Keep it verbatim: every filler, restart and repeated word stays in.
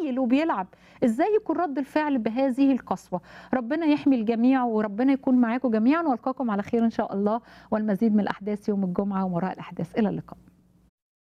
عيل وبيلعب، إزاي يكون رد الفعل بهذه القسوة؟ ربنا يحمي الجميع وربنا يكون معاكم جميعًا، والقاكم على خير إن شاء الله، والمزيد من الأحداث يوم الجمعة وما وراء الأحداث، إلى اللقاء.